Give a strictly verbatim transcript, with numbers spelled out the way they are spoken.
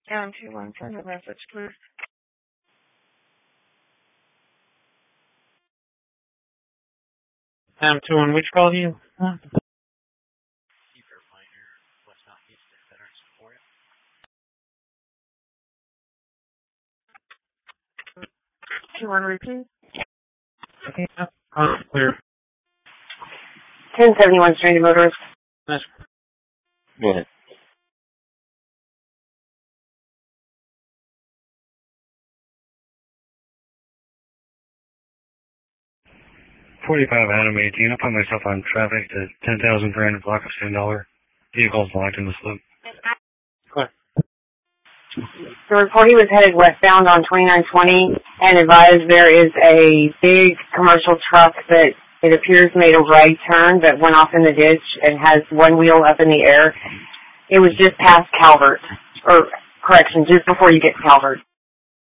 Down to one, send a message, please. Down to one, which call you? Huh? Two one, repeat. Okay, oh, clear. ten seventy-one Stranded Motorist. That's Go ahead. forty-five Adam eighteen. I put myself on traffic to ten thousand three hundred block of ten dollars. Vehicle's locked in the slope. go ahead. The report he was headed westbound on twenty-nine twenty and advised there is a big commercial truck that it appears made a right turn but went off in the ditch and has one wheel up in the air. It was just past Calvert, or correction, just before you get to Calvert.